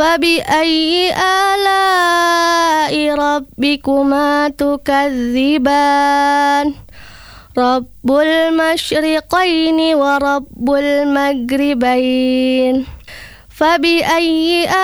فبأي آلاء ربكما تكذبان رب المشرقين ورب المغربين فبأي